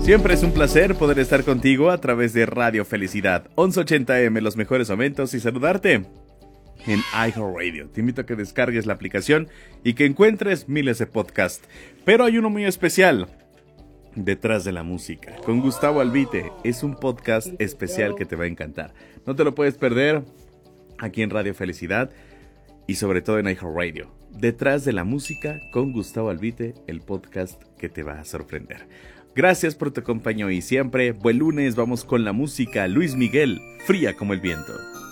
Siempre es un placer poder estar contigo a través de Radio Felicidad 1180M, los mejores momentos, y saludarte en iHeartRadio. Te invito a que descargues la aplicación y que encuentres miles de podcasts. Pero hay uno muy especial, Detrás de la Música, con Gustavo Albite. Es un podcast especial que te va a encantar. No te lo puedes perder aquí en Radio Felicidad y sobre todo en iHeartRadio. Detrás de la Música con Gustavo Albite, el podcast que te va a sorprender. Gracias por tu compañía y siempre. Buen lunes, vamos con la música. Luis Miguel, Fría como el viento.